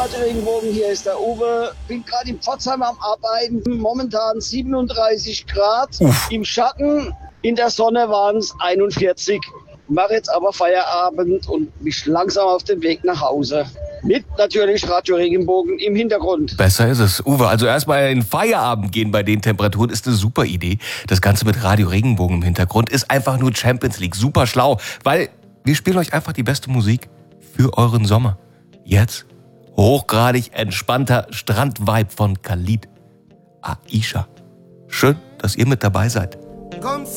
Radio Regenbogen, hier ist der Uwe. Bin gerade in Pforzheim am Arbeiten. Momentan 37 Grad. Im Schatten, in der Sonne waren es 41. Mache jetzt aber Feierabend und mich langsam auf den Weg nach Hause. Mit natürlich Radio Regenbogen im Hintergrund. Besser ist es. Uwe, also erstmal in Feierabend gehen bei den Temperaturen ist eine super Idee. Das Ganze mit Radio Regenbogen im Hintergrund ist einfach nur Champions League. Super schlau, weil wir spielen euch einfach die beste Musik für euren Sommer. Jetzt hochgradig entspannter Strandvibe von Khalid. Aisha. Schön, dass ihr mit dabei seid.